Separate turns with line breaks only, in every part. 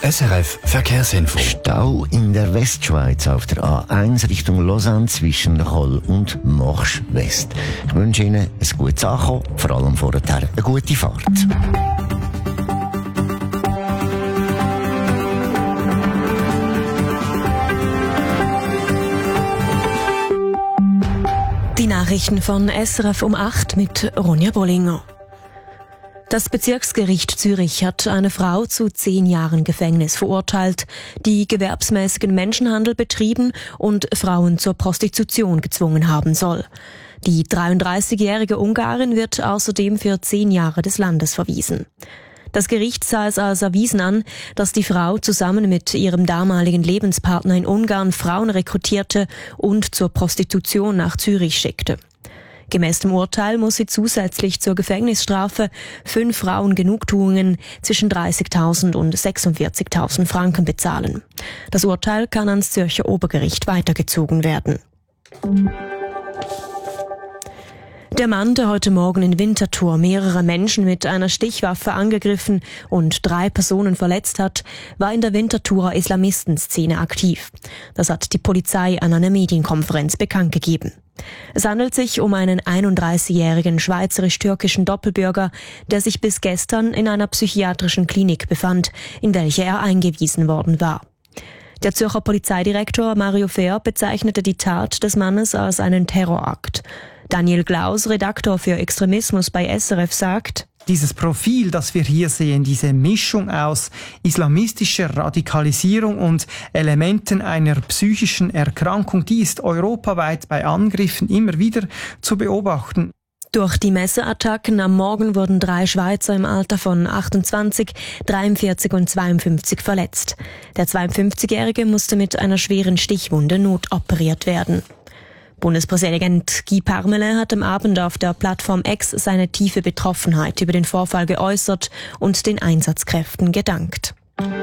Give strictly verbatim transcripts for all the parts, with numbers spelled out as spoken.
S R F Verkehrsinfo.
Stau in der Westschweiz auf der A eins Richtung Lausanne zwischen Holl und Morsch West. Ich wünsche Ihnen ein gutes Ankommen, vor allem vorher eine gute Fahrt.
Die Nachrichten von S R F um acht mit Ronja Bollinger. Das Bezirksgericht Zürich hat eine Frau zu zehn Jahren Gefängnis verurteilt, die gewerbsmäßigen Menschenhandel betrieben und Frauen zur Prostitution gezwungen haben soll. Die dreiunddreißigjährige Ungarin wird außerdem für zehn Jahre des Landes verwiesen. Das Gericht sah es als erwiesen an, dass die Frau zusammen mit ihrem damaligen Lebenspartner in Ungarn Frauen rekrutierte und zur Prostitution nach Zürich schickte. Gemäß dem Urteil muss sie zusätzlich zur Gefängnisstrafe fünf Frauen Genugtuungen zwischen dreißigtausend und sechsundvierzigtausend Franken bezahlen. Das Urteil kann ans Zürcher Obergericht weitergezogen werden. Der Mann, der heute Morgen in Winterthur mehrere Menschen mit einer Stichwaffe angegriffen und drei Personen verletzt hat, war in der Winterthurer Islamistenszene aktiv. Das hat die Polizei an einer Medienkonferenz bekannt gegeben. Es handelt sich um einen einunddreißigjährigen schweizerisch-türkischen Doppelbürger, der sich bis gestern in einer psychiatrischen Klinik befand, in welche er eingewiesen worden war. Der Zürcher Polizeidirektor Mario Fehr bezeichnete die Tat des Mannes als einen Terrorakt. Daniel Glaus, Redaktor für Extremismus bei S R F, sagt:
Dieses Profil, das wir hier sehen, diese Mischung aus islamistischer Radikalisierung und Elementen einer psychischen Erkrankung, die ist europaweit bei Angriffen immer wieder zu beobachten.
Durch die Messerattacken am Morgen wurden drei Schweizer im Alter von achtundzwanzig, dreiundvierzig und zweiundfünfzig verletzt. Der zweiundfünfzigjährige musste mit einer schweren Stichwunde notoperiert werden. Bundespräsident Guy Parmelin hat am Abend auf der Plattform X seine tiefe Betroffenheit über den Vorfall geäußert und den Einsatzkräften gedankt.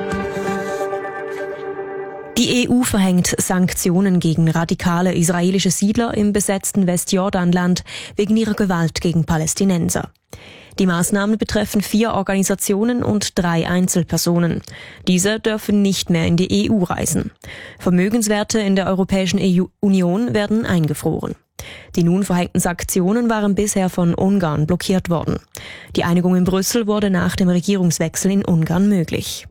Die E U verhängt Sanktionen gegen radikale israelische Siedler im besetzten Westjordanland wegen ihrer Gewalt gegen Palästinenser. Die Maßnahmen betreffen vier Organisationen und drei Einzelpersonen. Diese dürfen nicht mehr in die E U reisen. Vermögenswerte in der Europäischen Union werden eingefroren. Die nun verhängten Sanktionen waren bisher von Ungarn blockiert worden. Die Einigung in Brüssel wurde nach dem Regierungswechsel in Ungarn möglich.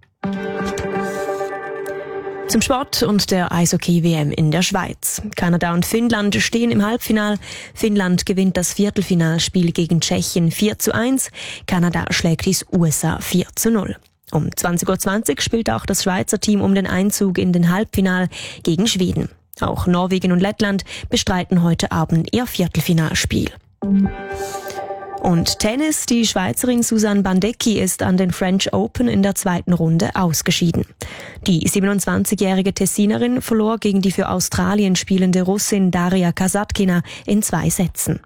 Zum Sport und der Eishockey-W M in der Schweiz. Kanada und Finnland stehen im Halbfinal. Finnland gewinnt das Viertelfinalspiel gegen Tschechien vier zu eins. Kanada schlägt die U S A vier zu null. Um zwanzig Uhr zwanzig spielt auch das Schweizer Team um den Einzug in den Halbfinal gegen Schweden. Auch Norwegen und Lettland bestreiten heute Abend ihr Viertelfinalspiel. Und Tennis, die Schweizerin Susanne Bandecki ist an den French Open in der zweiten Runde ausgeschieden. Die siebenundzwanzigjährige Tessinerin verlor gegen die für Australien spielende Russin Daria Kasatkina in zwei Sätzen.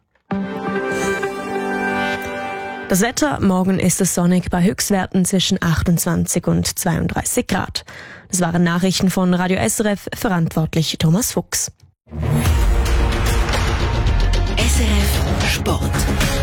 Das Wetter: Morgen ist es sonnig bei Höchstwerten zwischen achtundzwanzig und zweiunddreißig Grad. Das waren Nachrichten von Radio S R F, verantwortlich Thomas Fuchs.
S R F Sport.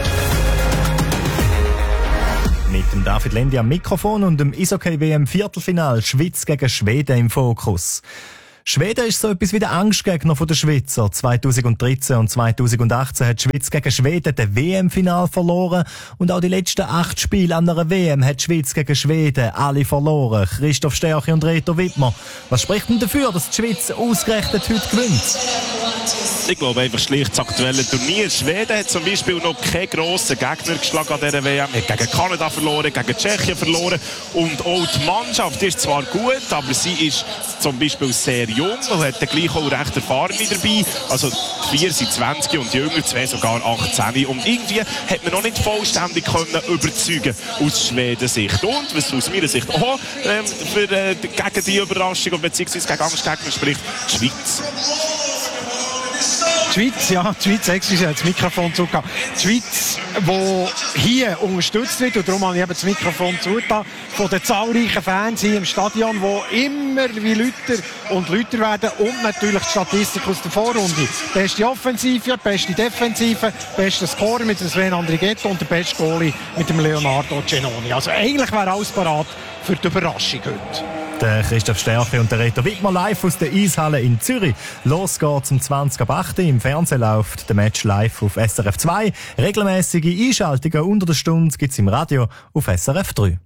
Mit dem David Lendi am Mikrofon und dem Eishockey-W M-Viertelfinal Schweiz gegen Schweden im Fokus. Schweden ist so etwas wie der Angstgegner der Schweizer. zweitausenddreizehn und zweitausendachtzehn hat die Schweiz gegen Schweden das W M-Final verloren und auch die letzten acht Spiele an einer W M hat die Schweiz gegen Schweden alle verloren. Christoph Stärchi und Reto Wittmer. Was spricht denn dafür, dass die Schweiz ausgerechnet heute gewinnt?
Ich glaube einfach schlicht das aktuelle Turnier. Schweden hat zum Beispiel noch keinen grossen Gegner geschlagen an dieser W M. Hat gegen Kanada verloren, gegen Tschechien verloren. Und auch die Mannschaft ist zwar gut, aber sie ist zum Beispiel sehr jung und hat dann gleich auch recht Erfahrene dabei. Also vier sind zwanzig und jünger, zwei sogar achtzehn. Und irgendwie hat man noch nicht vollständig können überzeugen aus Schweden Sicht. Und was aus meiner Sicht auch ähm, für, äh, gegen die Überraschung bzw. gegen Angstgegner spricht, die Schweiz.
Die Schweiz, ja, die Schweiz, excuse, das Mikrofon zugegeben. Die Schweiz, die hier unterstützt wird, und darum habe ich eben das Mikrofon zugetan, von den zahlreichen Fans hier im Stadion, die immer wie lauter und lauter werden, und natürlich die Statistik aus der Vorrunde. Beste Offensive, beste Defensive, bester Scorer mit dem Sven Andrighetto und der beste Goalie mit dem Leonardo Genoni. Also eigentlich wäre alles parat für die Überraschung heute.
Der Christoph Stärke und der Reto Wittmer live aus der Eishalle in Zürich. Los geht's um zwanzig ab acht. Im Fernsehen läuft der Match live auf S R F zwei. Regelmäßige Einschaltungen unter der Stunde gibt's im Radio auf S R F drei.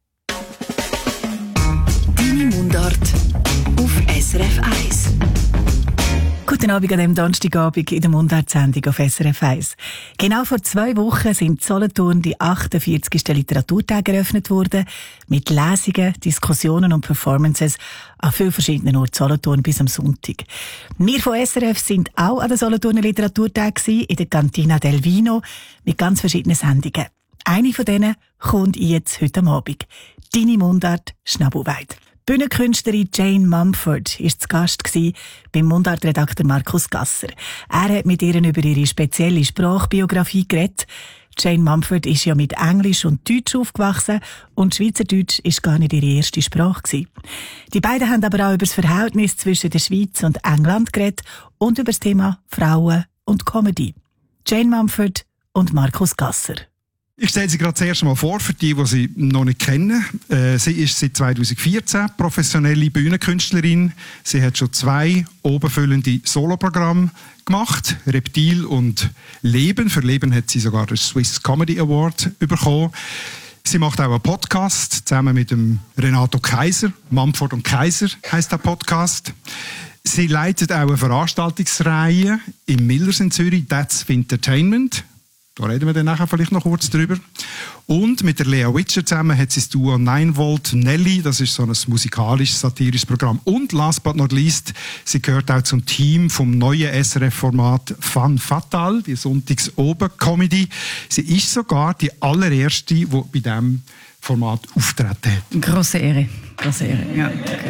Deine Mundart auf S R F eins.
Guten Abend an diesem Donnerstagabend in der Mundart-Sendung auf S R F eins. Genau vor zwei Wochen sind in Solothurn die achtundvierzigsten Literaturtage eröffnet worden, mit Lesungen, Diskussionen und Performances an vielen verschiedenen Orten Solothurn bis am Sonntag. Wir von S R F sind auch an den Solothurner Literaturtagen in der Cantina del Vino mit ganz verschiedenen Sendungen. Eine von denen kommt jetzt heute Abend. Deine Mundart Schnabelweid. Bühnenkünstlerin Jane Mumford war zu Gast beim Mundart-Redakteur Markus Gasser. Er hat mit ihr über ihre spezielle Sprachbiografie geredet. Jane Mumford ist ja mit Englisch und Deutsch aufgewachsen und Schweizerdeutsch ist gar nicht ihre erste Sprache gewesen. Die beiden haben aber auch über das Verhältnis zwischen der Schweiz und England geredet und über das Thema Frauen und Comedy. Jane Mumford und Markus Gasser.
Ich stelle sie gerade das erste Mal vor, für die, die sie noch nicht kennen. Äh, sie ist seit zweitausendvierzehn professionelle Bühnenkünstlerin. Sie hat schon zwei obenfüllende Soloprogramme gemacht. Reptil und Leben. Für Leben hat sie sogar den Swiss Comedy Award bekommen. Sie macht auch einen Podcast zusammen mit dem Renato Kaiser. Mumford und Kaiser heisst der Podcast. Sie leitet auch eine Veranstaltungsreihe im Millers in Zürich, That's Entertainment. Da reden wir dann nachher vielleicht noch kurz drüber. Und mit der Lea Witscher zusammen hat sie das Duo nine Volt Nelly. Das ist so ein musikalisch-satirisches Programm. Und last but not least, sie gehört auch zum Team vom neuen S R F-Format Fun Fatal, die Sonntags-Oben-Comedy. Sie ist sogar die allererste, die bei diesem Format auftreten hat.
Grosse Ehre. Grosse Ehre, ja. Okay.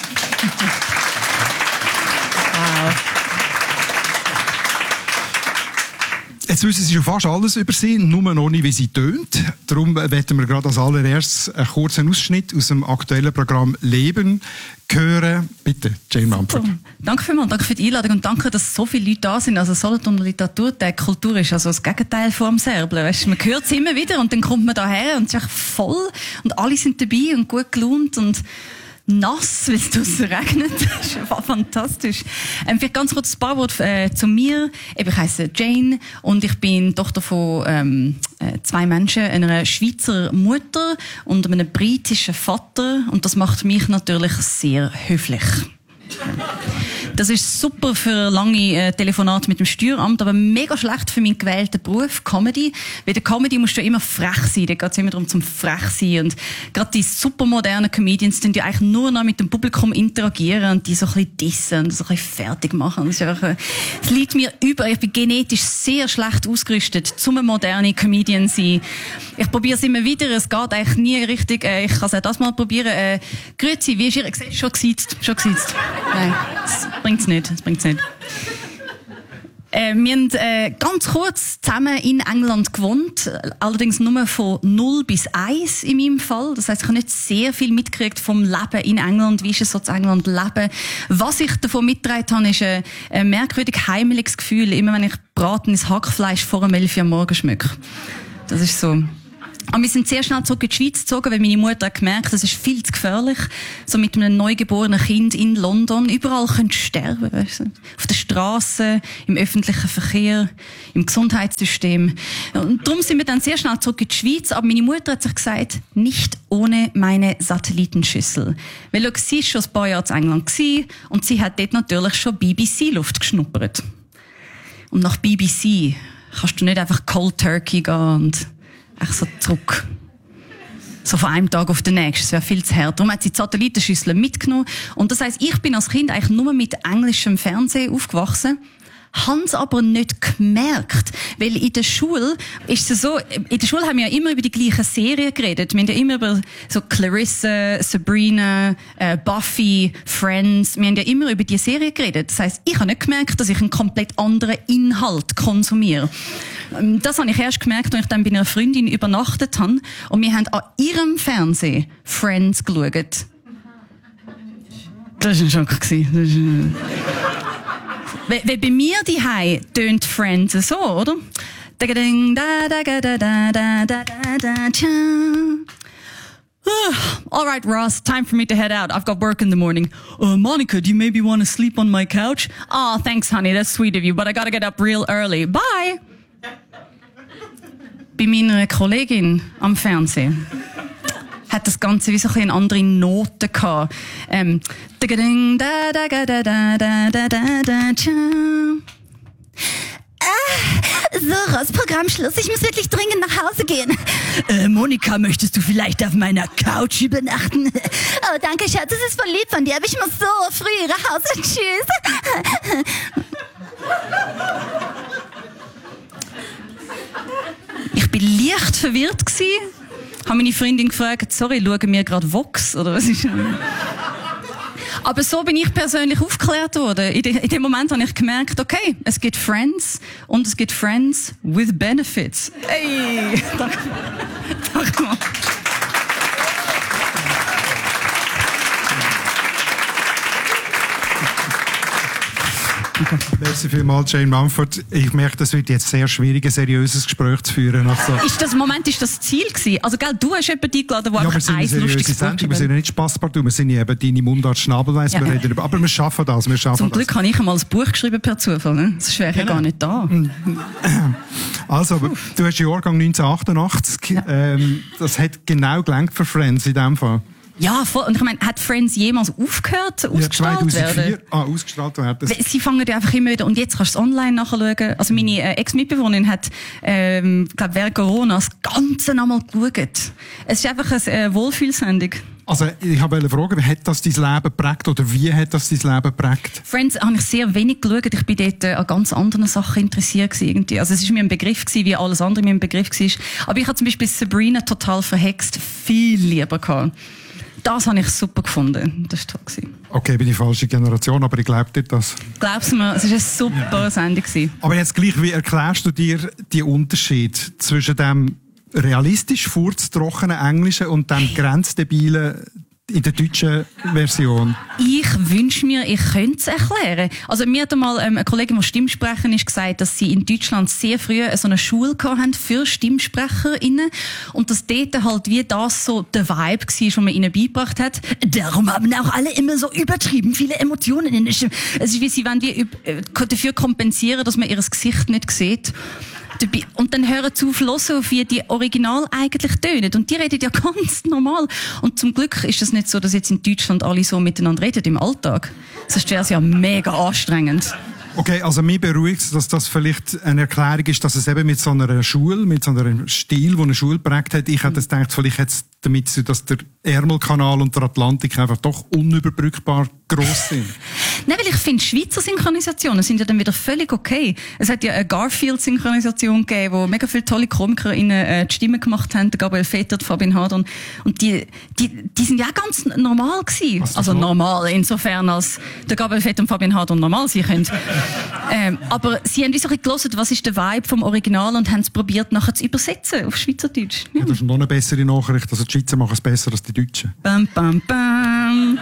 Wow.
Jetzt wissen Sie schon fast alles über sie, nur noch nicht, wie sie tönt. Darum werden wir gerade als allererstes einen kurzen Ausschnitt aus dem aktuellen Programm Leben hören. Bitte, Jane Mumford.
Danke vielmals, danke für die Einladung und danke, dass so viele Leute da sind. Also Solothurner Literaturtag, Kultur ist also das Gegenteil vom Serblen. Weißt, man hört es immer wieder und dann kommt man daher und es ist echt voll und alle sind dabei und gut gelaunt und nass, weil es draussen regnet. Das ist einfach fantastisch. Ähm, vielleicht ganz kurz ein paar Worte äh, zu mir. Ich heiße Jane und ich bin Tochter von ähm, äh, zwei Menschen, einer Schweizer Mutter und einem britischen Vater. Und das macht mich natürlich sehr höflich. Das ist super für lange äh, Telefonate mit dem Steueramt, aber mega schlecht für meinen gewählten Beruf, Comedy. Bei der Comedy musst du immer frech sein, da geht es immer darum, zum frech sein. Und gerade die supermodernen Comedians, die eigentlich nur noch mit dem Publikum interagieren und die so ein bisschen dissen und so ein bisschen fertig machen. Das, ist einfach, äh, das liegt mir über. Ich bin genetisch sehr schlecht ausgerüstet, zum ein moderner Comedian sein. Ich probiere es immer wieder, es geht eigentlich nie richtig. Äh, ich kann es auch das mal probieren. Äh, Grüezi, wie ist Ihr Gesicht? Schon gesitzt? Schon gesitzt? Nein, das bringt's nicht, das bringt's nicht. Äh, wir haben äh, ganz kurz zusammen in England gewohnt, allerdings nur von null bis eins in meinem Fall. Das heisst, ich habe nicht sehr viel mitgekriegt vom Leben in England. Wie ist es so zu England leben? Was ich davon mitgetragen habe, ist ein, ein merkwürdig heimeliges Gefühl, immer wenn ich bratenes Hackfleisch vor dem elf Uhr am Morgen schmecke. Das ist so. Aber wir sind sehr schnell zurück in die Schweiz gezogen, weil meine Mutter hat gemerkt, das ist viel zu gefährlich. So mit einem neugeborenen Kind in London. Überall könnt ihr sterben, weißt du? Auf der Straße, im öffentlichen Verkehr, im Gesundheitssystem. Und darum sind wir dann sehr schnell zurück in die Schweiz. Aber meine Mutter hat sich gesagt, nicht ohne meine Satellitenschüssel. Weil, schau, sie war schon ein paar Jahre in England gewesen, und sie hat dort natürlich schon B B C-Luft geschnuppert. Und nach B B C kannst du nicht einfach Cold Turkey gehen und echt so zurück. So von einem Tag auf den nächsten. Das wäre viel zu hart. Darum hat sie die Satellitenschüssel mitgenommen. Und das heisst, ich bin als Kind eigentlich nur mit englischem Fernsehen aufgewachsen. Hab's aber nicht gemerkt. Weil in der Schule ist es so, in der Schule haben wir ja immer über die gleichen Serien geredet. Wir haben ja immer über so Clarissa, Sabrina, äh, Buffy, Friends. Wir haben ja immer über die Serien geredet. Das heisst, ich habe nicht gemerkt, dass ich einen komplett anderen Inhalt konsumiere. Das habe ich erst gemerkt, als ich dann bei einer Freundin übernachtet habe. Und wir haben an ihrem Fernsehen Friends geschaut. Das war ein Schock. Weil bei mir daheim tönt Friends so, oder? All right, Ross, time for me to head out. I've got work in the morning. Uh, Monica, do you maybe want to sleep on my couch? Oh, thanks, honey. That's sweet of you, but I gotta get up real early. Bye! Bei meiner Kollegin am Fernsehen hat das Ganze wie so ein bisschen andere Noten gehabt. Ähm, da da da da da da da da.
Ah, so, Ross, Programmschluss. Ich muss wirklich dringend nach Hause gehen.
Äh, Monika, möchtest du vielleicht auf meiner Couch übernachten?
Oh, danke, Schatz. Das ist voll lieb von dir, aber ich muss so früh nach Hause. Tschüss.
Ich bin leicht verwirrt gsi. Habe meine Freundin gefragt, sorry, schauen wir gerade Vox? Oder was ist das? Aber so bin ich persönlich aufgeklärt worden. In, de, in dem Moment habe ich gemerkt, okay, es gibt Friends und es gibt Friends with Benefits. Hey, danke. Danke mal.
Merci vielmals, Jane Mumford. Ich merke, das wird jetzt sehr schwierig, ein seriöses Gespräch zu führen. Also
ist das Moment ist das Ziel gewesen? Also, gell, du hast jemanden eingeladen, der
ja,
einfach eins lustiges
Sendung. Wir sind ja nicht Spasspartout, wir sind ja eben deine Mundart-Schnabelweiss. Ja. Aber wir schaffen das, wir schaffen
Zum
das.
Glück habe ich einmal ein Buch geschrieben per Zufall, ne? Das wäre ja gar nicht da.
Also, du hast Jahrgang neunzehnhundertachtundachtzig. Ja. Ähm, das hat genau gelangt für Friends in dem Fall.
Ja, voll. Und ich meine, hat Friends jemals aufgehört, ausgestrahlt
ja, zweitausendvier
werden?
Ah, ausgestrahlt werden.
Sie fangen ja einfach immer wieder, und jetzt kannst du es online nachschauen. Also meine äh, Ex-Mitbewohnerin hat, ähm, glaube während Corona das Ganze nochmal geschaut. Es ist einfach eine äh, Wohlfühlsendung.
Also, ich wollte fragen, hat das dein Leben geprägt oder wie hat das dein Leben geprägt?
Friends habe ich sehr wenig geschaut. Ich bin dort äh, an ganz anderen Sachen interessiert gewesen, irgendwie. Also, es war mir ein Begriff gewesen, wie alles andere mir ein Begriff war. Aber ich habe zum Beispiel Sabrina total verhext viel lieber gehabt. Das habe ich super gefunden. Das war toll.
Okay, bin ich falsche Generation, aber ich glaube dir das.
Glaubst du mir, es war eine super ja. Sendung.
Aber jetzt gleich, wie erklärst du dir den Unterschied zwischen dem realistisch furztrockenen Englischen und dem grenzdebilen in der deutschen Version?
Ich wünsche mir, ich könnte es erklären. Also mir hat einmal ähm, eine Kollegin, die Stimmsprecherin ist, gesagt, dass sie in Deutschland sehr früh so eine Schule hatten für StimmsprecherInnen und dass dort halt wie das so der Vibe war, den man ihnen beigebracht hat. Darum haben auch alle immer so übertrieben viele Emotionen in der Stimme. Es ist wie, sie wollen wie dafür kompensieren, dass man ihr Gesicht nicht sieht. Und dann hören zu hören, wie die Original eigentlich tönen. Und die reden ja ganz normal. Und zum Glück ist es nicht so, dass jetzt in Deutschland alle so miteinander reden im Alltag. Sonst wäre es ja mega anstrengend.
Okay, also mich beruhigt, dass das vielleicht eine Erklärung ist, dass es eben mit so einer Schule, mit so einem Stil, wo eine Schule geprägt hat, ich hätte es gedacht, vielleicht hat es damit zu, dass der Ärmelkanal und der Atlantik einfach doch unüberbrückbar gross sind.
Nein, weil ich finde, Schweizer Synchronisationen sind ja dann wieder völlig okay. Es hat ja eine Garfield-Synchronisation gegeben, wo mega viele tolle KomikerInnen äh, die Stimme gemacht haben, der Gabriel Vetter, Fabian Hadron. Und die, die, die sind ja ganz normal gewesen. Also normal, insofern als der Gabriel Vetter und Fabian Hadron normal sein können. ähm, aber sie haben wie so ein bisschen gehört, was ist der Vibe vom Original und haben es probiert, nachher zu übersetzen auf Schweizerdeutsch. Ja.
Ja, das ist noch eine bessere Nachricht. Also die Schweizer machen es besser als die Deutschen.
Bam, bam, bam.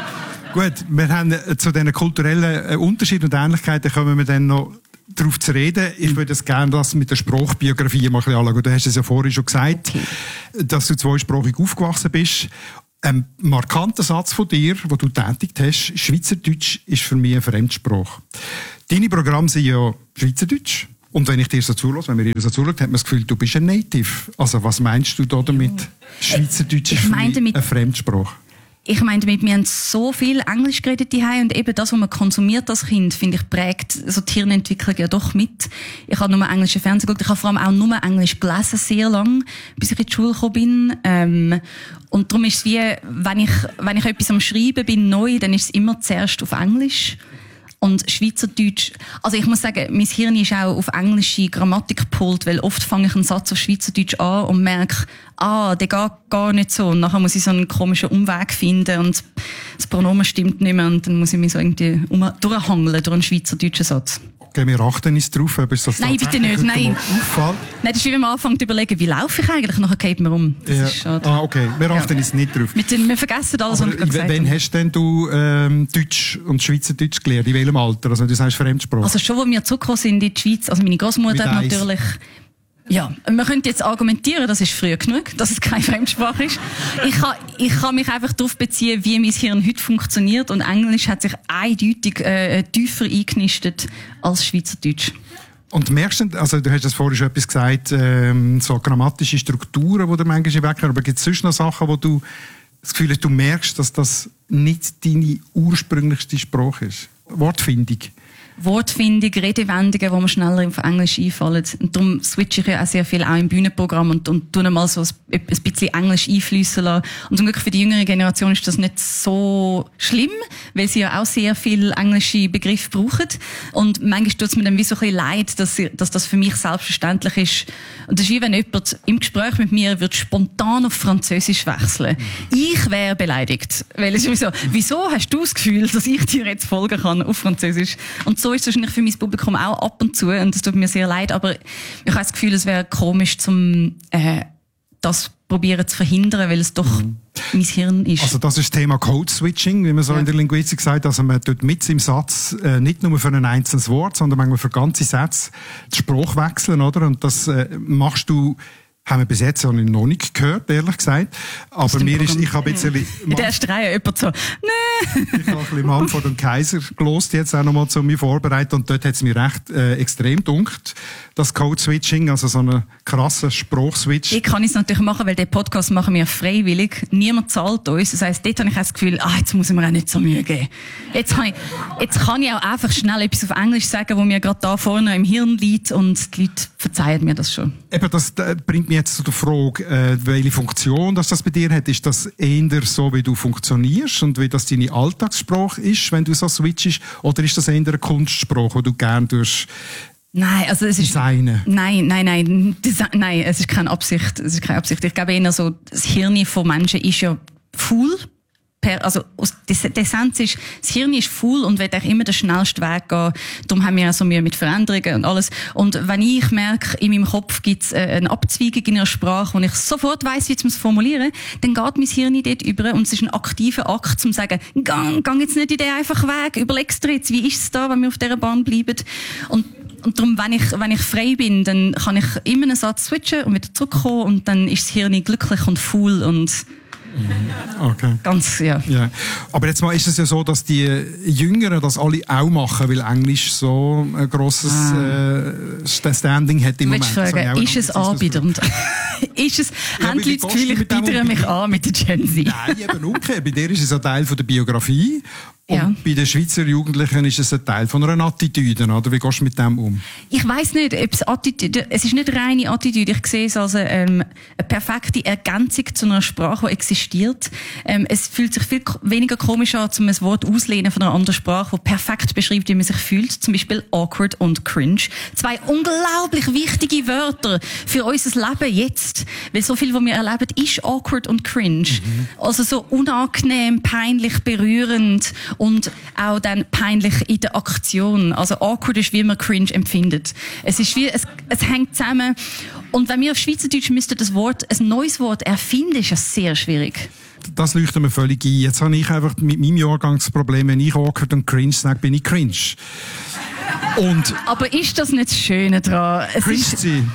Gut, wir haben zu diesen kulturellen Unterschieden und Ähnlichkeiten kommen wir dann noch darauf zu reden. Ich würde es gerne das mit der Sprachbiografie mal ein bisschen anschauen. Du hast es ja vorhin schon gesagt, okay, dass du zweisprachig aufgewachsen bist. Ein markanter Satz von dir, den du tätigt hast, Schweizerdeutsch ist für mich eine Fremdsprache. Deine Programme sind ja Schweizerdeutsch. Und wenn ich dir so zuhöre, wenn mir dir so zuhört, hat man das Gefühl, du bist ein Native. Also was meinst du da damit? Ja. Schweizerdeutsch ist für mich eine Fremdsprache.
Ich meine damit, wir haben so viel Englisch geredet daheim und eben das, was man konsumiert als Kind, finde ich, prägt so die Hirnentwicklung ja doch mit. Ich habe nur englische Fernsehen geguckt, ich habe vor allem auch nur Englisch gelesen, sehr lang, bis ich in die Schule gekommen bin. Ähm, und darum ist es wie, wenn ich, wenn ich etwas am Schreiben bin, neu, dann ist es immer zuerst auf Englisch. Und Schweizerdeutsch, also ich muss sagen, mein Hirn ist auch auf englische Grammatik gepolt, weil oft fange ich einen Satz auf Schweizerdeutsch an und merke, ah, der geht gar nicht so. Und nachher muss ich so einen komischen Umweg finden und das Pronomen stimmt nicht mehr und dann muss ich mich so irgendwie um, durchhangeln durch einen schweizerdeutschen Satz.
Okay, wir achten uns drauf, ob es das
Nein, bitte nicht, nein.
Auffällt.
Nein, das ist wie wenn man anfängt zu überlegen, wie laufe ich eigentlich, nachher geht man um. Das
ja.
ist schade.
Ah, okay, wir achten uns ja. nicht drauf.
Mit den, wir vergessen alles,
aber
was ich gesagt habe.
Wann hast denn du ähm, Deutsch und Schweizerdeutsch gelernt? In welchem Alter? Also du sagst Fremdsprache.
Also schon, wo wir zurückgekommen sind in die Schweiz, also meine Großmutter hat natürlich... Ja, man könnte jetzt argumentieren, das ist früh genug, dass es keine Fremdsprache ist. Ich kann, ich kann mich einfach darauf beziehen, wie mein Hirn heute funktioniert, und Englisch hat sich eindeutig äh, tiefer eingenistet als Schweizerdeutsch.
Und merkst du, also du hast das vorhin schon etwas gesagt, ähm, so grammatische Strukturen, die du manchmal wegkommen, aber gibt es sonst noch Sachen, wo du das Gefühl hast, du merkst, dass das nicht deine ursprünglichste Sprache ist? Wortfindung?
Wortfindung, Redewendungen, die mir schneller auf Englisch einfallen. Und darum switche ich ja auch sehr viel auch im Bühnenprogramm und, und tue mal so ein, ein bisschen Englisch einfließen lassen. Und zum Glück für die jüngere Generation ist das nicht so schlimm, weil sie ja auch sehr viel englische Begriffe brauchen. Und manchmal tut es mir dann wie so ein bisschen leid, dass, sie, dass das für mich selbstverständlich ist. Und das ist wie wenn jemand im Gespräch mit mir wird spontan auf Französisch wechseln. Ich wäre beleidigt. Weil es ist so, wieso hast du das Gefühl, dass ich dir jetzt folgen kann auf Französisch? Und so ist es wahrscheinlich für mein Publikum auch ab und zu, und das tut mir sehr leid, aber ich habe das Gefühl, es wäre komisch, zum äh, das probieren zu verhindern, weil es doch mhm. mein Hirn ist.
Also das ist das Thema Code-Switching, wie man so ja. in der Linguistik sagt. Also man tut mit im Satz äh, nicht nur für ein einzelnes Wort, sondern manchmal für ganze Sätze den Spruch wechseln, oder? Und das äh, machst du, haben wir bis jetzt noch nicht gehört, ehrlich gesagt. Aber mir ist, ich habe jetzt ein bisschen...
In der ersten Reihe jemand so, nee.
Ich habe ein bisschen Mann vor dem Kaiser gelost, jetzt auch nochmal zu mir vorbereitet, und dort hat es mir recht äh, extrem gedunkt, das Code-Switching, also so einen krassen Spruchswitch.
Ich kann es natürlich machen, weil den Podcast machen wir freiwillig. Niemand zahlt uns. Das heisst, dort habe ich das Gefühl, ah, jetzt muss ich mir auch nicht so Mühe geben. Jetzt kann ich, jetzt kann ich auch einfach schnell etwas auf Englisch sagen, wo mir gerade da vorne im Hirn liegt, und die Leute verzeihen mir das schon.
Eben, das äh, bringt mich jetzt zu der Frage, äh, welche Funktion das, das bei dir hat. Ist das eher so, wie du funktionierst und wie das deine Alltagssprache ist, wenn du so switchst, oder ist das eher eine Kunstsprache, die du gerne durch
Nein, also es ist
Designen?
Nein, nein, nein, Desi- nein, es ist keine Absicht. Es ist keine Absicht. Ich glaube eher so, das Hirn von Menschen ist ja faul. Per, also, die Essenz ist, das Hirn ist faul und will auch immer den schnellsten Weg gehen. Darum haben wir ja so Mühe mit Veränderungen und alles. Und wenn ich merke, in meinem Kopf gibt es eine Abzweigung in einer Sprache, wo ich sofort weiss, wie ich es formulieren muss, dann geht mein Hirn dort über, und es ist ein aktiver Akt, um zu sagen, gang, gang jetzt nicht in den einfachen Weg, überlegst dir jetzt, wie ist es da, wenn wir auf dieser Bahn bleiben. Und Und darum, wenn ich, wenn ich frei bin, dann kann ich immer einen Satz switchen und wieder zurückkommen, und dann ist das Hirn glücklich und faul und
okay.
ganz, ja.
ja. Aber jetzt mal ist es ja so, dass die Jüngeren das alle auch machen, weil Englisch so ein grosses ah. äh, Standing hat im
du
Moment.
Fragen, so, ist es anbiedernd? ist es, ja, haben die Leute das Gefühl, ich biedere mich an mit der Gen Z?
Nein, eben umgekehrt. Bei dir ist es ein Teil von der Biografie. Und ja. bei den Schweizer Jugendlichen ist es ein Teil von einer Attitüde, oder? Wie gehst du mit dem um?
Ich weiss nicht, ob es Attitüde, es ist nicht reine Attitüde. Ich sehe es als eine, ähm, eine perfekte Ergänzung zu einer Sprache, die existiert. Ähm, es fühlt sich viel weniger komisch an, um ein Wort auszulehnen von einer anderen Sprache, die perfekt beschreibt, wie man sich fühlt. Zum Beispiel awkward und cringe. Zwei unglaublich wichtige Wörter für unser Leben jetzt. Weil so viel, was wir erleben, ist awkward und cringe. Mhm. Also so unangenehm, peinlich, berührend. Und auch dann peinlich in der Aktion. Also awkward ist, wie man cringe empfindet. Es ist wie, es, es hängt zusammen. Und wenn wir auf Schweizerdeutsch müssten das Wort, ein neues Wort erfinden, ist das sehr schwierig.
Das leuchtet mir völlig ein. Jetzt habe ich einfach mit meinem Jahrgang das Problem, wenn ich awkward und cringe sage, bin ich cringe. Und
aber ist das nicht das Schöne daran? Es
cringe
ist,
sein.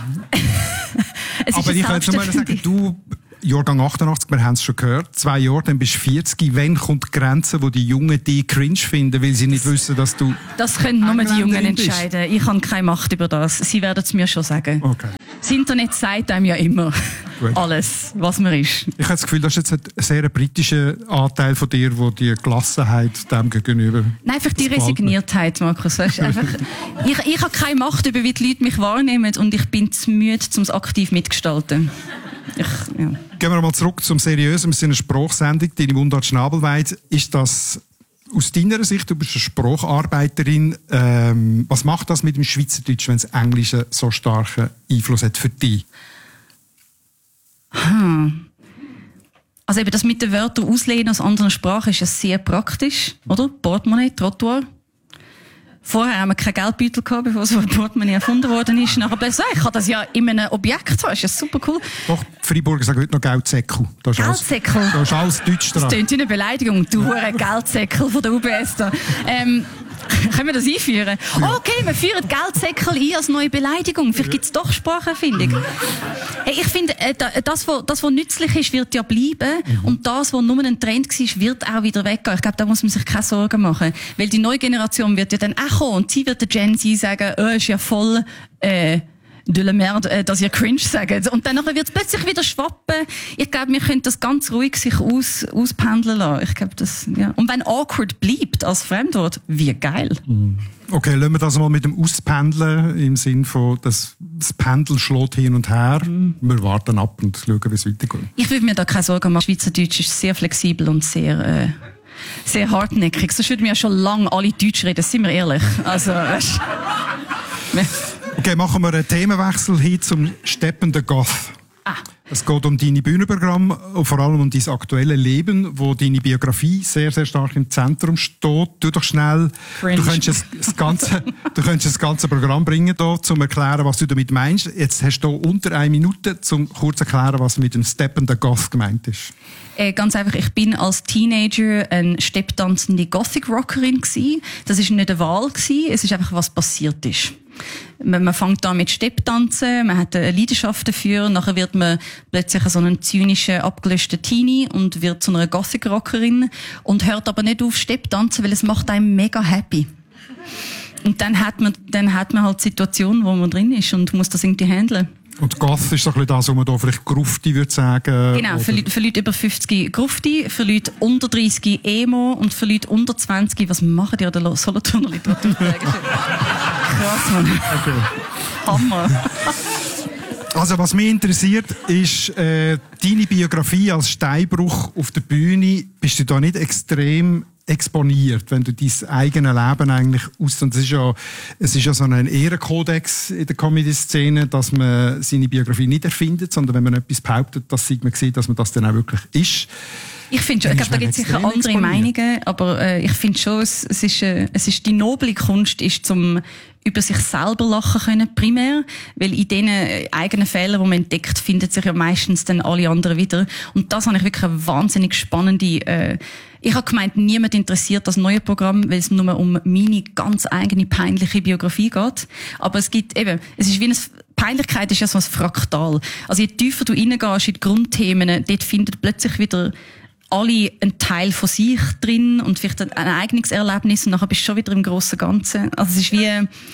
es
aber
ist
ich kann jetzt mal sagen, du... Jahrgang achtundachtzig, wir haben es schon gehört, zwei Jahre, dann bist du vierzig. Wann kommt die Grenze, wo die Jungen dich cringe finden, weil sie nicht wissen, dass du...
Das können nur die Jungen entscheiden. Ich habe keine Macht über das. Sie werden es mir schon sagen.
Okay.
Das Internet sagt einem ja immer Gut. alles, was man ist.
Ich habe das Gefühl, das ist jetzt ein sehr britischer Anteil von dir, wo die Gelassenheit dem gegenüber...
Nein, einfach die Resigniertheit, Markus. Weißt, einfach, ich, ich habe keine Macht über, wie die Leute mich wahrnehmen, und ich bin zu müde, um es aktiv mitgestalten. Ich, ja.
Gehen wir mal zurück zum Seriösen. Wir sind eine Sprachsendung, deine Mundart Schnabelweit. Ist das aus deiner Sicht, du bist eine Spracharbeiterin, ähm, was macht das mit dem Schweizerdeutsch, wenn das Englische so starken Einfluss hat für dich?
Hm. Also eben das mit den Wörtern auslehnen aus anderen Sprachen ist ja sehr praktisch, oder? Portemonnaie, Trottoir. Vorher haben wir keinen Geldbeutel gehabt, bevor so ein Portemonnaie erfunden worden ist. Nachher plötzlich, ich kann das ja in einem Objekt haben, ist ja super cool.
Doch, die Freiburger sagen heute noch Geldsäckel.
Geldsäckel?
Da ist alles Deutsch dran.
Das klingt wie eine Beleidigung, du hure Geldsäckel von der U B S da. Ähm, Können wir das einführen? Ja. Okay, wir führen Geldsäckel ein als neue Beleidigung. Vielleicht gibt es doch Spracherfindung. Hey, ich finde, das, was, das, was nützlich ist, wird ja bleiben. Mhm. Und das, was nur ein Trend war, wird auch wieder weggehen. Ich glaube, da muss man sich keine Sorgen machen. Weil die neue Generation wird ja dann auch kommen. Und sie wird der Gen Z sagen, oh, ist ja voll, äh, de la merde, äh, dass ihr cringe sagt. Und dann wird es plötzlich wieder schwappen. Ich glaube, wir können das ganz ruhig sich aus, auspendeln lassen. Ich glaube, das, ja. Und wenn awkward bleibt als Fremdwort, wie geil.
Okay, lassen wir das mal mit dem Auspendeln im Sinn von, das, das Pendel schlägt hin und her. Mm. Wir warten ab und schauen, wie es weitergeht.
Ich würde mir da keine Sorgen machen. Schweizerdeutsch ist sehr flexibel und sehr, äh, sehr hartnäckig. Sonst würden wir ja schon lange alle Deutsch reden, sind wir ehrlich. Also, weißt,
okay, machen wir einen Themenwechsel hin zum steppenden Goth.
Ah.
Es geht um deine Bühnenprogramme und vor allem um dein aktuelles Leben, wo deine Biografie sehr, sehr stark im Zentrum steht. Tu doch schnell, Cringe. du könntest das ganze, du könntest das ganze Programm bringen, da, um zu erklären, was du damit meinst. Jetzt hast du unter eine Minute, um kurz zu erklären, was mit dem steppenden Goth gemeint ist.
Äh, ganz einfach, ich bin als Teenager eine stepptanzende Gothic-Rockerin gsi. Das ist nicht eine Wahl gsi, es ist einfach, was passiert ist. Man, man fängt an mit Stepptanzen, man hat eine Leidenschaft dafür, nachher wird man plötzlich so einen zynischen, abgelöschten Teenie und wird zu einer Gothic-Rockerin und hört aber nicht auf Stepptanzen, weil es macht einen mega happy. Und dann hat man, dann hat man halt Situationen, wo man drin ist und muss das irgendwie handeln.
Und Goth ist so ein bisschen das, was man da vielleicht Grufti würde sagen.
Genau, für Leute, für Leute über fünfzig Grufti, für Leute unter dreissig Emo und für Leute unter zwanzig, was machen die an der Solothurner Literaturtage? Krass, Mann. Okay. Hammer.
Also, was mich interessiert, ist äh, deine Biografie als Steinbruch auf der Bühne. Bist du da nicht extrem exponiert, wenn du dein eigenes Leben eigentlich aus... Und es ist ja, es ist ja so ein Ehrenkodex in der Comedy-Szene, dass man seine Biografie nicht erfindet, sondern wenn man etwas behauptet, dass man sieht, dass man das dann auch wirklich ist.
Ich finde schon, ich glaube, da gibt es sicher andere exponiert. Meinungen, aber äh, ich finde schon, es, es ist, äh, es ist die noble Kunst, ist zum über sich selber lachen können, primär, weil in diesen eigenen Fehlern, die man entdeckt, finden sich ja meistens dann alle anderen wieder. Und das habe ich wirklich eine wahnsinnig spannende, äh, ich habe gemeint, niemand interessiert das neue Programm, weil es nur um meine ganz eigene peinliche Biografie geht. Aber es gibt eben, es ist wie eine, Peinlichkeit ist ja so ein Fraktal. Also je tiefer du reingehst in die Grundthemen, dort findet plötzlich wieder alle einen Teil von sich drin und vielleicht ein eigenes Erlebnis und nachher bist du schon wieder im grossen Ganzen. Also es ist wie,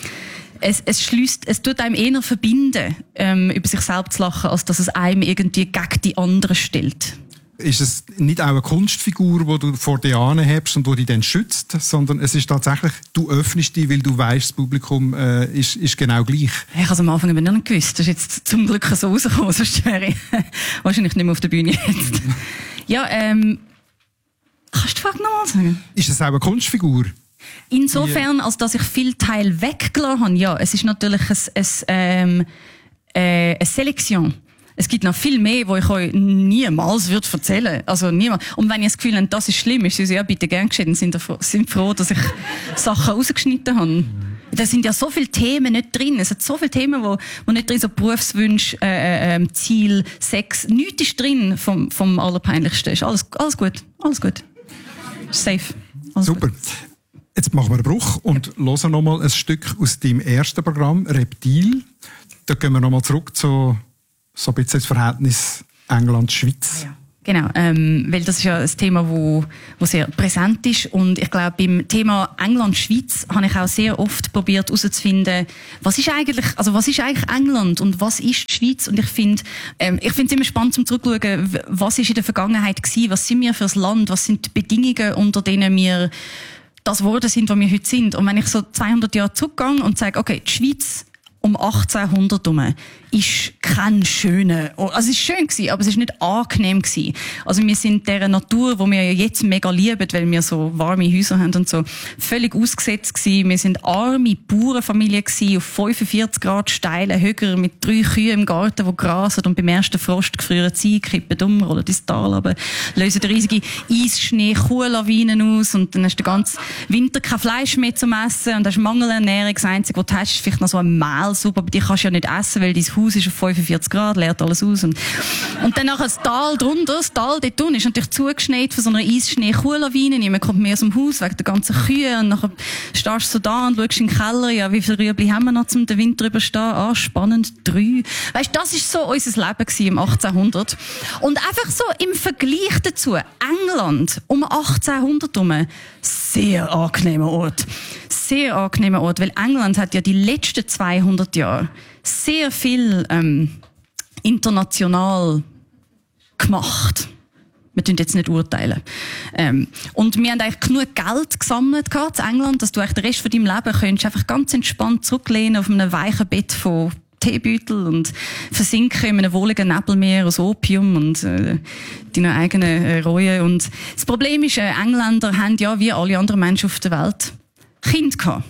es, es schließt, es tut einem eher verbinden, ähm, über sich selbst zu lachen, als dass es einem irgendwie gegen die anderen stellt.
Ist es nicht auch eine Kunstfigur, die du vor dir anhebst und die dich dann schützt, sondern es ist tatsächlich, du öffnest dich, weil du weißt, das Publikum äh, ist, ist genau gleich.
Ich habe es am Anfang eben nicht gewusst. Das ist jetzt zum Glück so rausgekommen, sonst wäre ich wahrscheinlich nicht mehr auf der Bühne jetzt. Ja, ähm, kannst du die Frage nochmal sagen?
Ist es auch eine Kunstfigur?
Insofern, als dass ich viel Teil weggelassen habe, ja. Es ist natürlich ein, ein, ähm, äh, eine Selektion. Es gibt noch viel mehr, wo ich euch niemals würde erzählen. Also niemals. Und wenn ihr das Gefühl habt, das ist schlimm, ist es ja bitte gern geschehen. Sind froh, sind froh, dass ich Sachen rausgeschnitten habe. Da sind ja so viele Themen nicht drin. Es hat so viele Themen, wo, wo nicht drin sind. So Berufswünsche, äh, äh, Ziel, Sex. Nichts ist drin vom, vom Allerpeinlichsten. Ist alles, alles gut. Alles gut. Safe. Alles
Super.
Gut.
Jetzt machen wir einen Bruch und ja. hören noch mal ein Stück aus deinem ersten Programm, Reptil. Da gehen wir noch mal zurück zu so ein bisschen das Verhältnis England-Schweiz.
Ja. Genau, ähm, weil das ist ja ein Thema, wo, wo sehr präsent ist und ich glaube, beim Thema England-Schweiz habe ich auch sehr oft probiert herauszufinden, was ist eigentlich, also was ist eigentlich England und was ist die Schweiz? Und ich finde, ähm, ich finde es immer spannend zum zurückschauen, was ist in der Vergangenheit gewesen, was sind wir für ein Land, was sind die Bedingungen, unter denen wir das geworden sind, was wir heute sind. Und wenn ich so zweihundert Jahre zurückgehe und sage, okay, die Schweiz um achtzehnhundert herum ist kein schöner, also es ist schön gewesen, aber es ist nicht angenehm gewesen. Also wir sind dieser Natur, wo wir ja jetzt mega lieben, weil wir so warme Häuser haben und so, völlig ausgesetzt gewesen. Wir sind arme Bauernfamilie gewesen, auf fünfundvierzig Grad steilen Höcker mit drei Kühen im Garten, die grasen und beim ersten Frost gefrieren sie, kippen um, rollen ins Tal runter, lösen riesige Eisschnee, Kuhlawinen aus und dann hast du den ganzen Winter kein Fleisch mehr zum Essen und hast Mangelernährung. Das Einzige, was du hast, ist vielleicht noch so ein Mehl Mehlsuppe, aber die kannst du ja nicht essen, weil dein Haus ist auf fünfundvierzig Grad, leert alles aus. Und, und dann nachher das Tal drunter, das Tal dort unten ist natürlich zugeschneit von so einer Eisschnee-Kuhlawine. Niemand kommt mehr aus dem Haus wegen der ganzen Kühe. Und nachher stehst du so da und schaust in den Keller, ja, wie viele Rüebli haben wir noch zum den Winter überstehen? Ah, spannend, drei. Weißt, das ist so unser Leben gewesen im achtzehnhundert. Und einfach so im Vergleich dazu, England um achtzehnhundert herum, sehr angenehmer Ort. Sehr angenehmer Ort, weil England hat ja die letzten zweihundert Jahre sehr viel ähm, international gemacht. Wir tun jetzt nicht urteilen. Ähm, und wir haben eigentlich genug Geld gesammelt gehabt in England, dass du eigentlich den Rest von deinem Leben könntest einfach ganz entspannt zurücklehnen auf einem weichen Bett von Teebeutel und versinken in einem wohligen Nebelmeer aus Opium und äh, deine eigenen äh, Reue. Und das Problem ist, äh, Engländer haben ja wie alle anderen Menschen auf der Welt Kinder gehabt.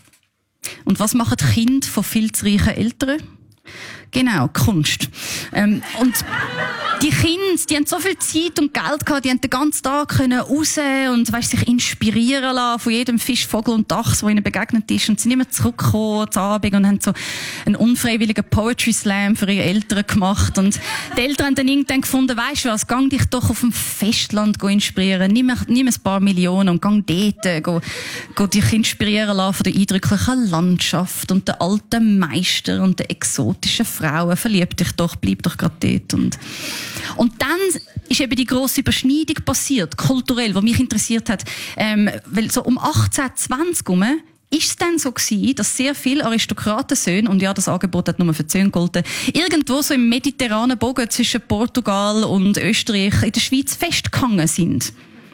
Und was machen die Kinder von viel zu reichen Eltern? Genau, Kunst. Ähm, und die Kinder, die haben so viel Zeit und Geld gehabt, die haben den ganzen Tag können raus und, weißt, sich inspirieren lassen von jedem Fisch, Vogel und Dachs, der ihnen begegnet ist, und sind immer zurückgekommen am Abend und haben so einen unfreiwilligen Poetry Slam für ihre Eltern gemacht. Und die Eltern haben dann irgendwann gefunden, weisst du was, gang dich doch auf dem Festland inspirieren, nimm, nimm ein paar Millionen und gang dort, go, go dich inspirieren lassen von der eindrücklichen Landschaft und der alten Meister und der exotischen Frauen, verlieb dich doch, bleib doch gerade dort. Und Und dann ist eben die grosse Überschneidung passiert, kulturell, die mich interessiert hat. Ähm, weil so um achtzehnhundertzwanzig herum ist es dann so gewesen, dass sehr viele Aristokratensöhne, und ja, das Angebot hat nur für zehn gegolten, irgendwo so im mediterranen Bogen zwischen Portugal und Österreich in der Schweiz festgehangen sind.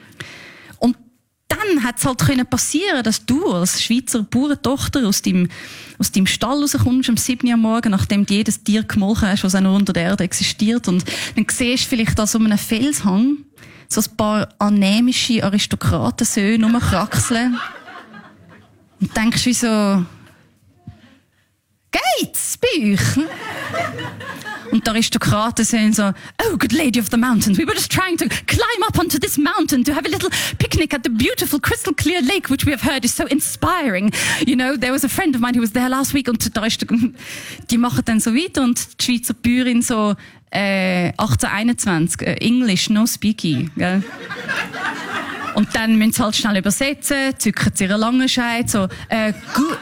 Und dann hat es halt können passieren, dass du als Schweizer Bauerntochter aus deinem, aus deinem Stall rauskommst am sieben Uhr am Morgen, nachdem du jedes Tier gemolken hast, was auch nur unter der Erde existiert. Und dann siehst du vielleicht da so einem Felshang so ein paar anämische Aristokratensöhne rumkraxeln. Und denkst wie so, geht's bei euch? Und die Aristokraten sagen so, oh, good lady of the mountains, we were just trying to climb up onto this mountain to have a little picnic at the beautiful crystal clear lake, which we have heard is so inspiring. You know, there was a friend of mine who was there last week, und da ist, die machen dann so weiter, und die Schweizer Bäuerin so, äh, achtzehnhunderteinundzwanzig, äh, English, no speaky, gell? Und dann müssen sie halt schnell übersetzen, zücken sie ihre Langenscheid, so, äh, gut.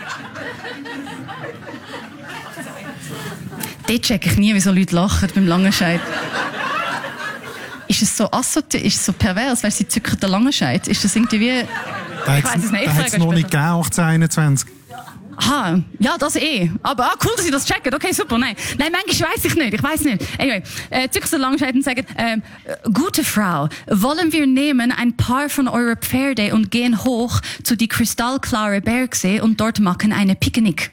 Dort check ich nie, wieso Leute lachen beim Langenscheid. Ist es so assozi- ist es so pervers, weil sie zücken den Langenscheid? Ist das irgendwie wie...
Da ich weiß es nicht. Da hat es noch nicht gegeben, achtzehnhunderteinundzwanzig.
Aha, ja, das eh. Aber ah, cool, dass Sie das checken. Okay, super. Nein, nein, manchmal weiss ich nicht. Ich weiss nicht. Anyway, äh, zücken den Langenscheid und sagen, ähm, gute Frau, wollen wir nehmen ein paar von eurer Pferde und gehen hoch zu die kristallklare Bergsee und dort machen eine Picknick.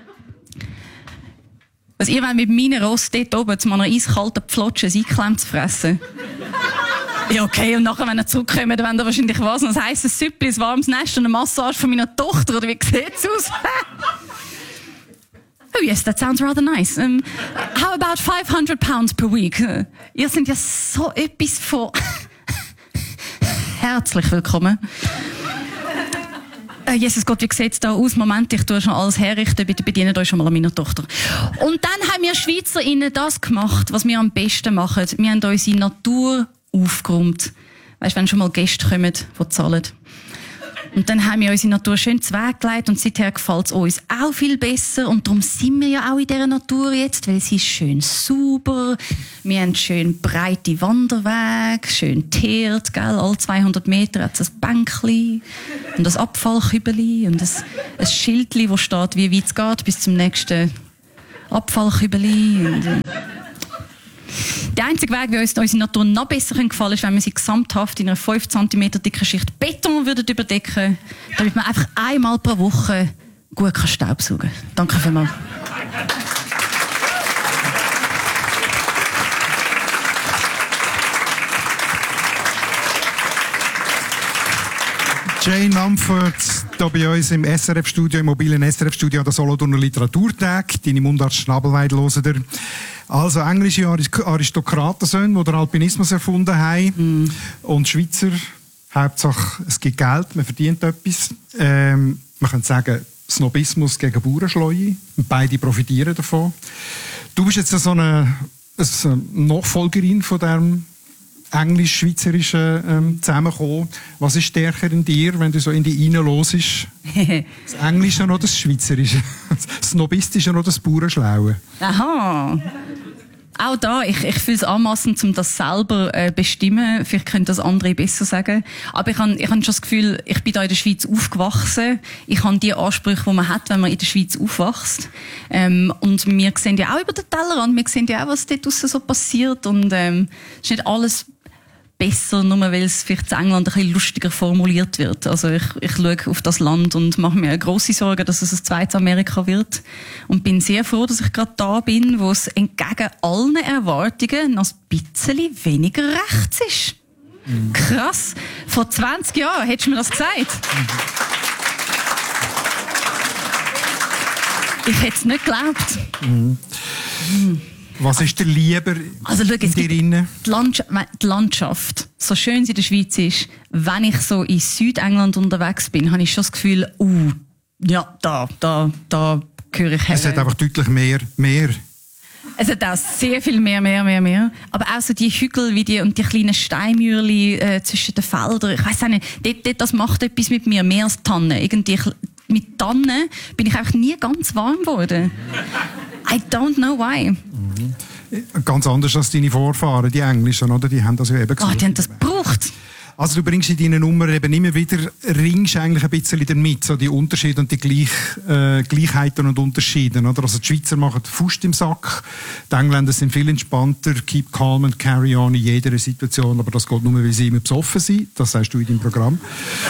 Was ihr wollt mit meinen Ross dort oben zu einer eiskalten Pflotsche ein Einklemm zu fressen? Ja, okay, und nachher, wenn ihr zurückkommt, dann wollt ihr wahrscheinlich was, ein heisses Süppli, ein warmes Nest und eine Massage von meiner Tochter, oder wie sieht's aus? Oh yes, that sounds rather nice. Um, how about five hundred pounds per week? Uh, ihr seid ja so etwas von... Herzlich willkommen. Jesus Gott, wie sieht's da aus? Moment, ich tue schon alles herrichten, bitte bedient euch schon mal an meiner Tochter. Und dann haben wir SchweizerInnen das gemacht, was wir am besten machen. Wir haben unsere Natur aufgeräumt. Weisst, wenn schon mal Gäste kommen, die zahlen. Und dann haben wir unsere Natur schön zuweggelegt, und seither gefällt es uns auch viel besser. Und darum sind wir ja auch in dieser Natur jetzt, weil sie ist schön sauber. Wir haben schön breite Wanderwege, schön teert, gell? Alle zweihundert Meter hat es ein Bänkchen und ein Abfallkübeli und ein, ein Schildchen, wo steht, wie weit es geht, bis zum nächsten Abfallkübeli. Und, äh. Der einzige Weg, wie uns unsere Natur noch besser gefallen kann, ist, wenn wir sie gesamthaft in einer fünf Zentimeter dicken Schicht Beton würden überdecken, damit man einfach einmal pro Woche gut Staubsaugen kann. Danke vielmals.
Jane Mumford, hier bei uns im S R F-Studio, im mobilen S R F-Studio an der Solothurner Literaturtag. Deine Mundart Schnabelweid hören ihr. Also englische Aristokratensöhne, die den Alpinismus erfunden haben. Mm. Und Schweizer, Hauptsache es gibt Geld, man verdient etwas. Ähm, man könnte sagen, Snobismus gegen Bauernschleue. Beide profitieren davon. Du bist jetzt so eine, eine Nachfolgerin von diesem englisch-schweizerischen ähm, Zusammenkommen. Was ist stärker in dir, wenn du so in die Reine hörst? Das Englische oder das Schweizerische? Das Snobistische oder das Bauernschlaue?
Aha. Auch da, ich, ich fühle es anmassend, um das selber äh, bestimmen. Vielleicht können das andere besser sagen. Aber ich habe ich hab schon das Gefühl, ich bin da in der Schweiz aufgewachsen. Ich habe die Ansprüche, die man hat, wenn man in der Schweiz aufwächst. Ähm, und wir sehen ja auch über den Tellerrand, wir sehen ja auch, was dort draussen so passiert. Und ähm, es ist nicht alles besser, nur weil es vielleicht in England ein bisschen lustiger formuliert wird. Also ich, ich schaue auf das Land und mache mir eine grosse Sorge, dass es ein zweites Amerika wird. Und bin sehr froh, dass ich gerade da bin, wo es entgegen allen Erwartungen noch ein bisschen weniger rechts ist. Mhm. Krass. Vor zwanzig Jahren hättest du mir das gesagt. Mhm. Ich hätte es nicht geglaubt.
Mhm. Mhm. Was ist dir lieber
also, schau,
in dir drin?
Die Landschaft, die Landschaft, so schön sie in der Schweiz ist, wenn ich so in Südengland unterwegs bin, habe ich schon das Gefühl, uh, ja, da, da, da gehöre ich her.
Es hat einfach deutlich mehr, mehr.
Es hat auch sehr viel mehr, mehr, mehr, mehr. Aber auch so die Hügel wie die, und die kleinen Steinmürli äh, zwischen den Feldern. Ich weiss auch nicht, dort, dort, das macht etwas mit mir, mehr als Tannen. Irgendwie, mit Tannen bin ich einfach nie ganz warm geworden. I don't know why.
Mhm. Ganz anders als deine Vorfahren, die Englischen, oder? Die haben das ja eben
gesucht. Oh, die haben das gebraucht.
Also du bringst in deinen Nummern eben immer wieder, ringst eigentlich ein bisschen damit, so die Unterschiede und die Gleich, äh, Gleichheiten und Unterschiede, oder? Also die Schweizer machen Faust im Sack, die Engländer sind viel entspannter, keep calm and carry on in jeder Situation, aber das geht nur, weil sie immer besoffen sind, das sagst du in deinem Programm.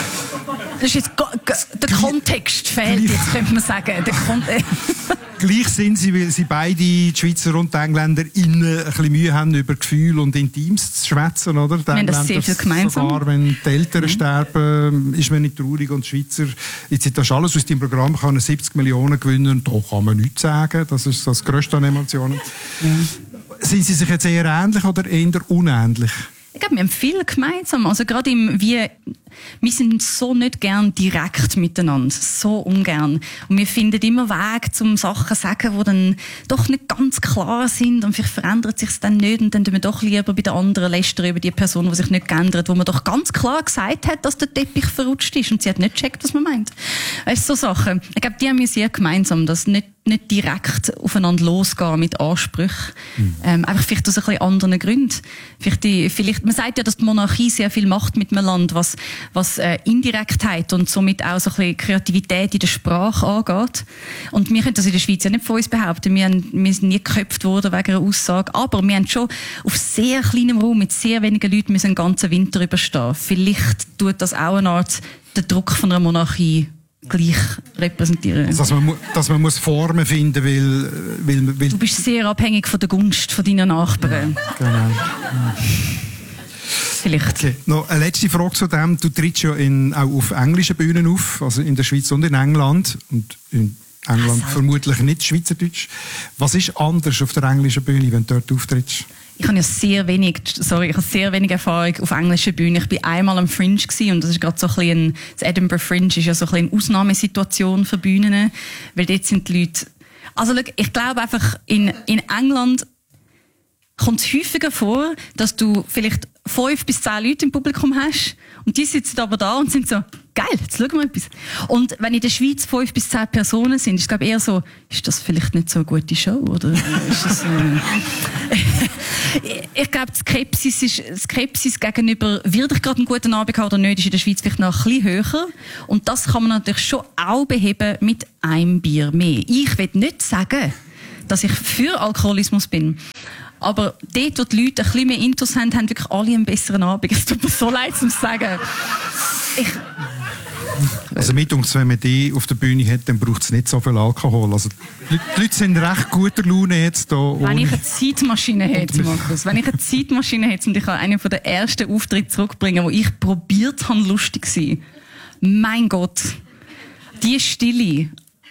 Das ist jetzt, der Kontext fehlt jetzt, könnte man sagen. Der Kontext.
Gleich sind sie, weil sie beide, die Schweizer und die Engländer, innen ein bisschen Mühe haben, über Gefühle und Intims zu schwätzen, oder? Die
wir haben das sehr viel gemeinsam.
Sogar wenn die Eltern mhm. sterben, ist man nicht traurig, und die Schweizer, jetzt das ist alles aus dem Programm, kann siebzig Millionen gewinnen, und da kann man nichts sagen, das ist das Größte an Emotionen. Ja. Sind sie sich jetzt eher ähnlich oder eher unähnlich?
Ich glaube, wir haben viel gemeinsam. Also gerade im, wie, wir sind so nicht gern direkt miteinander. So ungern. Und wir finden immer Wege, um Sachen zu sagen, die dann doch nicht ganz klar sind. Und vielleicht verändert sich es dann nicht. Und dann tun wir doch lieber bei den anderen lästern über die Person, die sich nicht geändert, wo man doch ganz klar gesagt hat, dass der Teppich verrutscht ist. Und sie hat nicht gecheckt, was man meint. Weißt du, so Sachen. Ich glaube, die haben wir sehr gemeinsam. Das nicht nicht direkt aufeinander losgehen mit Ansprüchen. Mhm. Ähm, einfach vielleicht aus ein bisschen anderen Gründen. Vielleicht die, vielleicht, man sagt ja, dass die Monarchie sehr viel macht mit einem Land, was, was äh, Indirektheit und somit auch so ein bisschen Kreativität in der Sprache angeht. Und wir können das in der Schweiz ja nicht von uns behaupten. Wir, haben, wir sind nie geköpft worden wegen einer Aussage. Aber wir haben schon auf sehr kleinem Raum mit sehr wenigen Leuten müssen einen ganzen Winter überstehen. Vielleicht tut das auch eine Art den Druck von einer Monarchie gleich repräsentieren.
Also, dass, man, dass man muss Formen finden will, will, will...
Du bist sehr abhängig von der Gunst von deinen Nachbarn.
Ja, genau. Ja.
Vielleicht.
Okay. Noch eine letzte Frage zu dem. Du trittst ja in, auch auf englischen Bühnen auf, also in der Schweiz und in England. Und in England also. Vermutlich nicht Schweizerdeutsch. Was ist anders auf der englischen Bühne, wenn du dort auftrittst?
Ich habe ja sehr wenig, sorry, ich habe sehr wenig Erfahrung auf englischen Bühnen. Ich bin einmal am Fringe gewesen, und das ist gerade so ein bisschen, das Edinburgh Fringe ist ja so ein bisschen eine Ausnahmesituation für Bühnen, weil dort sind die Leute, also ich glaube einfach, in, in England kommt es häufiger vor, dass du vielleicht fünf bis zehn Leute im Publikum hast, und die sitzen aber da und sind so, geil, jetzt schauen wir etwas. Und wenn in der Schweiz fünf bis zehn Personen sind, ist es glaube ich eher so, ist das vielleicht nicht so eine gute Show, oder? Ist das, äh ich glaube, Skepsis, ist, Skepsis gegenüber, wird ich gerade einen guten Abend haben oder nicht, ist in der Schweiz vielleicht noch ein bisschen höher. Und das kann man natürlich schon auch beheben mit einem Bier mehr. Ich will nicht sagen, dass ich für Alkoholismus bin. Aber dort, wo die Leute ein bisschen mehr Intus haben, haben wirklich alle einen besseren Abend. Es tut mir so leid, um zu sagen. Ich
Also mit uns, wenn man die auf der Bühne hat, dann braucht es nicht so viel Alkohol. Also die Leute sind recht guter Laune jetzt. Da
wenn ich eine Zeitmaschine hätte, Markus, wenn ich eine Zeitmaschine hätte und ich kann einen von den ersten Auftritten zurückbringen, wo ich probiert habe, lustig zu sein. Mein Gott. Die Stille.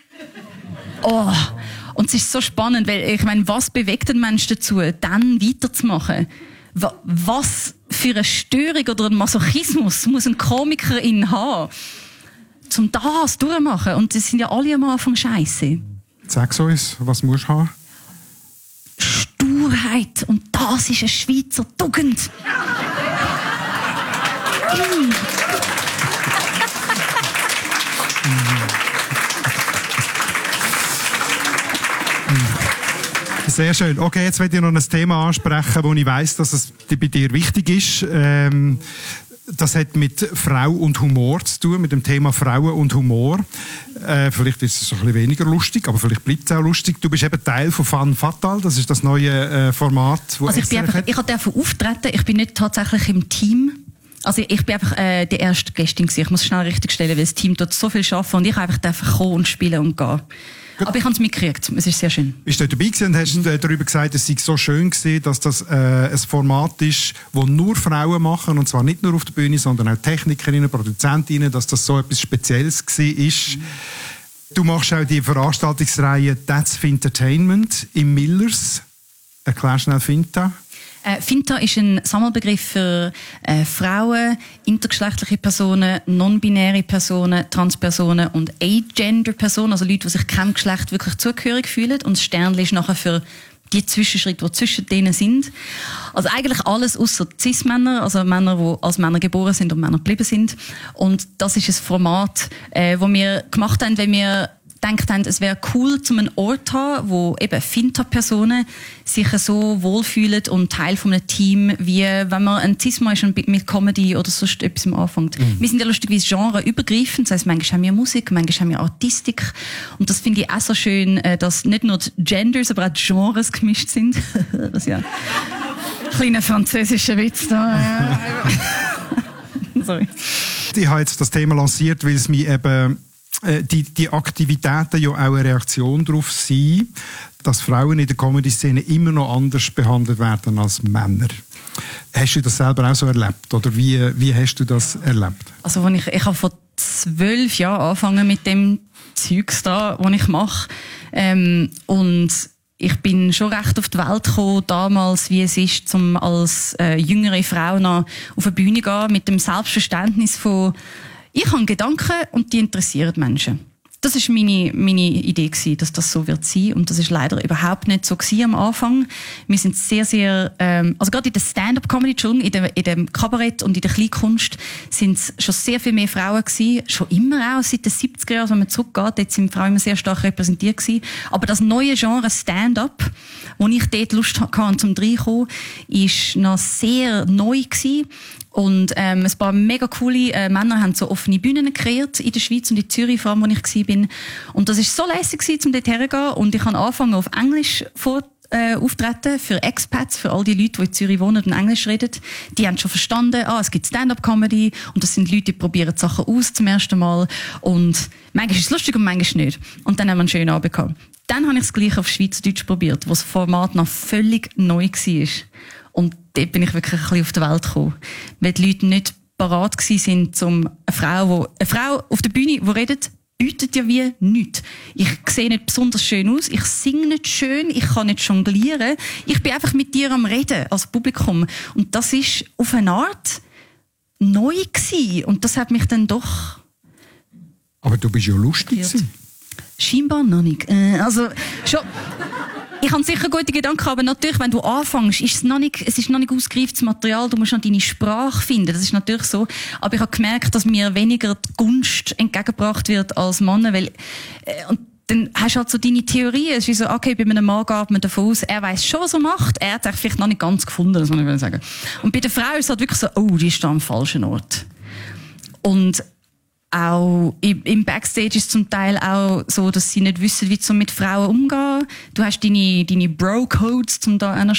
Oh. Und es ist so spannend, weil ich meine, was bewegt den Menschen dazu, dann weiterzumachen? Was für eine Störung oder ein Masochismus muss ein Komiker in haben, zum das durchmachen. Und das sind ja alle am Anfang scheiße.
Sag uns, was musst du haben?
Sturheit. Und das ist eine Schweizer Tugend. mm.
Sehr schön. Okay, jetzt werde ich noch ein Thema ansprechen, wo ich weiss, dass es bei dir wichtig ist. Ähm, das hat mit Frau und Humor zu tun, mit dem Thema Frauen und Humor. Äh, vielleicht ist es ein bisschen weniger lustig, aber vielleicht bleibt es auch lustig. Du bist eben Teil von Fun Fatal, das ist das neue äh, Format.
Also ich bin einfach, ich durfte auftreten, ich bin nicht tatsächlich im Team. Also ich bin einfach äh, die erste Gästin gewesen. Ich muss schnell richtig stellen, weil das Team dort so viel arbeiten und ich einfach einfach kommen und spielen und gehen. Gut. Aber ich habe es mitgekriegt. Es ist sehr schön.
Bist du dabei gewesen und hast äh, darüber gesagt, es sei so schön gewesen, dass das äh, ein Format ist, das nur Frauen machen, und zwar nicht nur auf der Bühne, sondern auch Technikerinnen, Produzentinnen, dass das so etwas Spezielles gewesen ist. Mhm. Du machst auch die Veranstaltungsreihe That's Fintertainment im Millers. Erklär schnell Finta.
Äh, Finta ist ein Sammelbegriff für äh, Frauen, intergeschlechtliche Personen, non-binäre Personen, Transpersonen und Agender-Personen, also Leute, die sich keinem Geschlecht wirklich zugehörig fühlen. Und das Sternchen ist nachher für die Zwischenschritte, die zwischen denen sind. Also eigentlich alles außer Cis-Männer, also Männer, die als Männer geboren sind und Männer geblieben sind. Und das ist ein Format, äh, das wir gemacht haben, wenn wir gedacht haben, es wäre cool, zum einen Ort zu haben, wo eben Finta-Personen sich so wohlfühlen und Teil von einem Team, wie wenn man ein Cis-Mann ist und mit Comedy oder sonst etwas anfängt. Mhm. Wir sind ja lustigerweise genreübergreifend, das heisst, manchmal haben wir Musik, manchmal haben wir Artistik, und das finde ich auch so schön, dass nicht nur die Genders, aber auch die Genres gemischt sind. Das ist ja ein kleiner französischer Witz da. Sorry.
Ich habe jetzt das Thema lanciert, weil es mich eben Die, die Aktivitäten ja auch eine Reaktion darauf sind, dass Frauen in der Comedy-Szene immer noch anders behandelt werden als Männer. Hast du das selber auch so erlebt? Oder wie, wie hast du das erlebt?
Also, wenn ich, ich habe vor zwölf Jahren angefangen mit dem Zeugs da, was ich mache. Ähm, und ich bin schon recht auf die Welt gekommen, damals, wie es ist, um als äh, jüngere Frau noch auf eine Bühne zu gehen, mit dem Selbstverständnis von, ich habe Gedanken und die interessieren Menschen. Das war meine, meine Idee gewesen, dass das so wird sein. Und das ist leider überhaupt nicht so gewesen am Anfang. Wir sind sehr, sehr, ähm, also gerade in der Stand-up-Comedy schon, in, der, in dem Kabarett und in der Kleinkunst sind es schon sehr viel mehr Frauen gewesen. Schon immer auch, seit den siebziger Jahren, wenn man zurückgeht, dort sind Frauen immer sehr stark repräsentiert gewesen. Aber das neue Genre Stand-up, wo ich dort Lust hatte, zum reinkommen, ist noch sehr neu gewesen. Und ähm, ein paar mega coole äh, Männer haben so offene Bühnen kreiert in der Schweiz und in Zürich, vor allem, wo ich war. Und das war so lässig, um dort herzugehen. Und ich habe angefangen, auf Englisch vor, äh, auftreten für Expats, für all die Leute, die in Zürich wohnen und Englisch reden. Die haben schon verstanden, ah, es gibt Stand-up-Comedy und das sind Leute, die probieren die Sachen aus zum ersten Mal. Und manchmal ist es lustig und manchmal nicht. Und dann haben wir einen schönen Abend gehabt. Dann habe ich es gleich auf Schweizerdeutsch probiert, wo das Format noch völlig neu war. Und dort bin ich wirklich ein bisschen auf die Welt gekommen. Weil die Leute nicht parat waren, um eine Frau, die, eine Frau auf der Bühne, die redet, bietet ja wie nichts. Ich sehe nicht besonders schön aus, ich singe nicht schön, ich kann nicht jonglieren. Ich bin einfach mit dir am Reden, als Publikum. Und das ist auf eine Art neu gewesen. Und das hat mich dann doch...
Aber du bist ja lustig gewesen.
Scheinbar noch nicht. Äh, also, schon... Ich habe sicher gute Gedanken, aber natürlich, wenn du anfängst, ist es noch nicht, es ist noch nicht ausgereiftes Material, du musst noch deine Sprache finden, das ist natürlich so. Aber ich habe gemerkt, dass mir weniger die Gunst entgegengebracht wird als Männer, weil, äh, und dann hast du halt so deine Theorie, es ist so, okay, bei einem Mann geht man davon aus, er weiss schon, was er macht, er hat es vielleicht noch nicht ganz gefunden, das muss ich sagen. Und bei der Frau ist es halt wirklich so, oh, die ist da am falschen Ort. Und auch im Backstage ist es zum Teil auch so, dass sie nicht wissen, wie sie mit Frauen umgehen. Du hast deine, deine Bro-Codes, um da einer